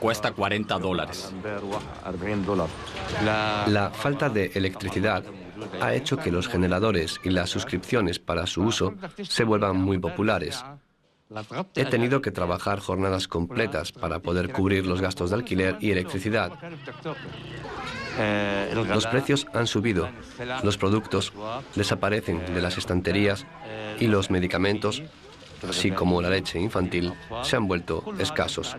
cuesta $40. La falta de electricidad ha hecho que los generadores y las suscripciones para su uso se vuelvan muy populares. He tenido que trabajar jornadas completas para poder cubrir los gastos de alquiler y electricidad. Los precios han subido, los productos desaparecen de las estanterías y los medicamentos, así como la leche infantil, se han vuelto escasos.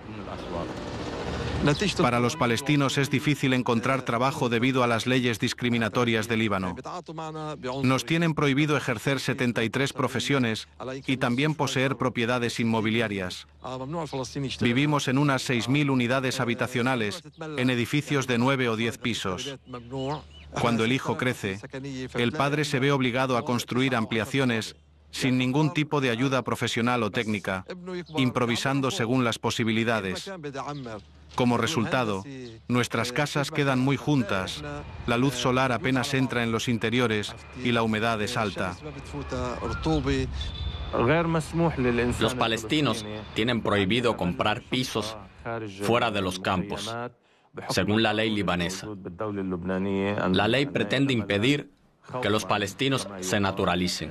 Para los palestinos es difícil encontrar trabajo debido a las leyes discriminatorias de Líbano. Nos tienen prohibido ejercer 73 profesiones y también poseer propiedades inmobiliarias. Vivimos en unas 6.000 unidades habitacionales, en edificios de 9 o 10 pisos. Cuando el hijo crece, el padre se ve obligado a construir ampliaciones sin ningún tipo de ayuda profesional o técnica, improvisando según las posibilidades. Como resultado, nuestras casas quedan muy juntas, la luz solar apenas entra en los interiores y la humedad es alta. Los palestinos tienen prohibido comprar pisos fuera de los campos, según la ley libanesa. La ley pretende impedir que los palestinos se naturalicen.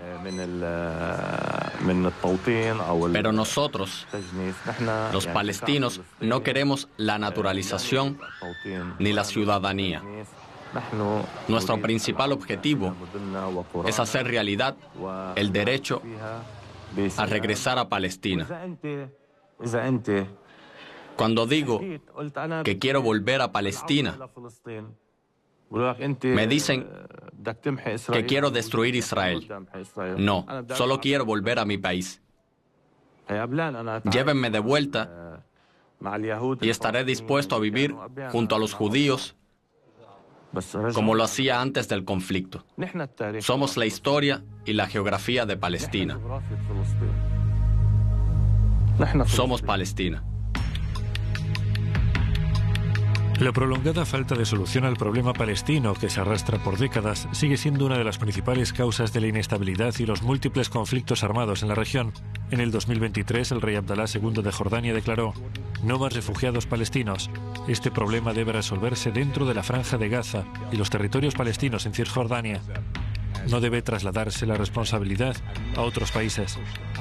Pero nosotros, los palestinos, no queremos la naturalización ni la ciudadanía. Nuestro principal objetivo es hacer realidad el derecho a regresar a Palestina. Cuando digo que quiero volver a Palestina, me dicen que quiero destruir Israel. No, solo quiero volver a mi país. Llévenme de vuelta y estaré dispuesto a vivir junto a los judíos como lo hacía antes del conflicto. Somos la historia y la geografía de Palestina. Somos Palestina. La prolongada falta de solución al problema palestino, que se arrastra por décadas, sigue siendo una de las principales causas de la inestabilidad y los múltiples conflictos armados en la región. En el 2023, el rey Abdalá II de Jordania declaró: "No más refugiados palestinos. Este problema debe resolverse dentro de la Franja de Gaza y los territorios palestinos en Cisjordania. No debe trasladarse la responsabilidad a otros países".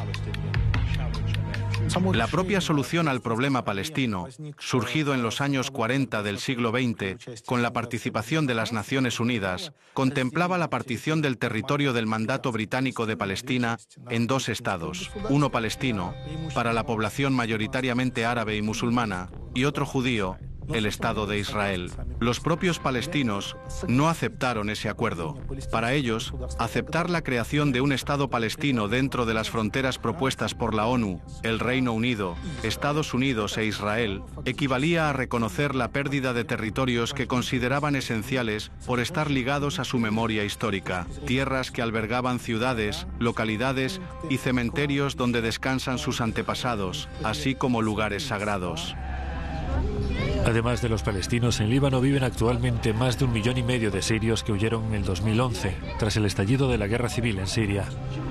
La propia solución al problema palestino, surgido en los años 40 del siglo XX, con la participación de las Naciones Unidas, contemplaba la partición del territorio del mandato británico de Palestina en 2 estados, uno palestino, para la población mayoritariamente árabe y musulmana, y otro judío, el Estado de Israel. Los propios palestinos no aceptaron ese acuerdo. Para ellos, aceptar la creación de un Estado palestino dentro de las fronteras propuestas por la ONU, el Reino Unido, Estados Unidos e Israel, equivalía a reconocer la pérdida de territorios que consideraban esenciales por estar ligados a su memoria histórica, tierras que albergaban ciudades, localidades y cementerios donde descansan sus antepasados, así como lugares sagrados. Además de los palestinos, en Líbano viven actualmente más de 1,5 millones de sirios que huyeron en el 2011, tras el estallido de la guerra civil en Siria.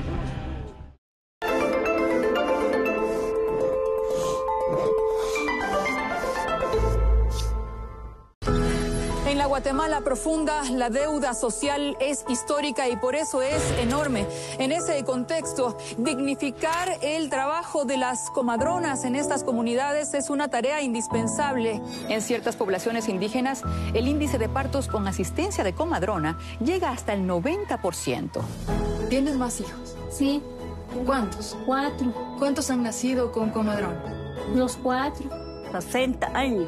En la Guatemala profunda, la deuda social es histórica y por eso es enorme. En ese contexto, dignificar el trabajo de las comadronas en estas comunidades es una tarea indispensable. En ciertas poblaciones indígenas, el índice de partos con asistencia de comadrona llega hasta el 90%. ¿Tienes más hijos? Sí. ¿Cuántos? 4. ¿Cuántos han nacido con comadrón? Los 4. 60 años.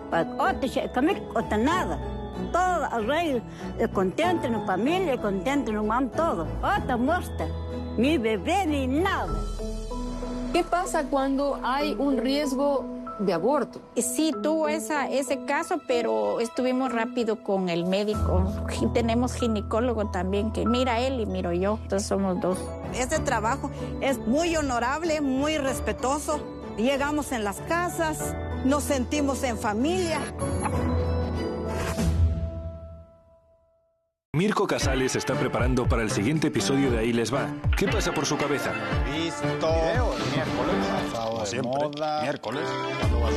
Nada. Todo arreglo, contento en la familia, contento en la mamá, todo. Otra muerta, ni bebé ni nada. ¿Qué pasa cuando hay un riesgo de aborto? Sí, tuvo ese caso, pero estuvimos rápido con el médico. Tenemos ginecólogo también, que mira él y miro yo, entonces somos 2. Este trabajo es muy honorable, muy respetuoso. Llegamos en las casas, nos sentimos en familia. Mirko Casales se está preparando para el siguiente episodio de Ahí les va. ¿Qué pasa por su cabeza? Listo. Video el miércoles. Siempre. Miércoles.